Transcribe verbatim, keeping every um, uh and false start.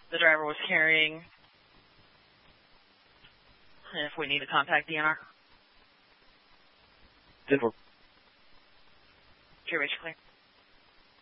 the driver was carrying, and if we need to contact D N R. ten four. Clear, clear.